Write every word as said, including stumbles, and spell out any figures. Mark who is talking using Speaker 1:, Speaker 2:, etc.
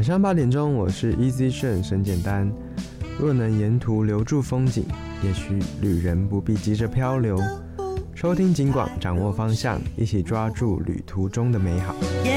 Speaker 1: 上八点钟，我是 Easy 顺沈简单。若能沿途留住风景，也许旅人不必急着漂流。收听警广，掌握方向，一起抓住旅途中的美好。